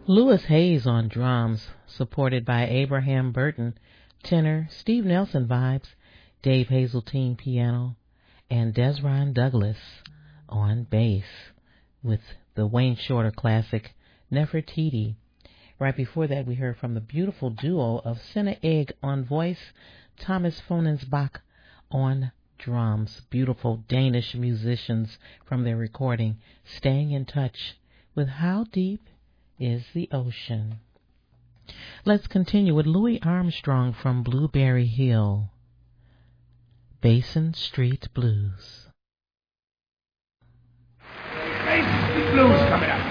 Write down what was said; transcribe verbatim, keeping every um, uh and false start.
Louis Hayes on drums, supported by Abraham Burton, tenor, Steve Nelson vibes, Dave Hazeltine piano, and Desron Douglas on bass with the Wayne Shorter classic Nefertiti. Right before that, we heard from the beautiful duo of Senna Egg on voice, Thomas Fonensbach on drums. Beautiful Danish musicians from their recording, Staying in Touch with How Deep is the Ocean. Let's continue with Louis Armstrong from Blueberry Hill, Basin Street Blues. Basin Street Blues coming up.